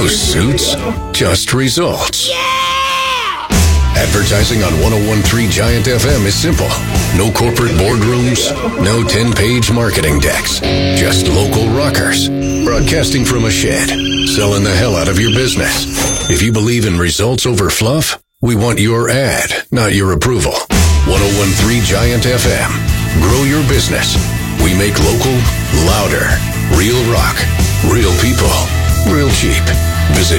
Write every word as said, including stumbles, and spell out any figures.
suits, just results. Advertising on one oh one point three Giant F M is simple. No corporate boardrooms, no ten-page marketing decks. Just local rockers, broadcasting from a shed, selling the hell out of your business. If you believe in results over fluff, we want your ad, not your approval. one oh one point three Giant F M. Grow your business. We make local, louder, real rock, real people, real cheap. Visit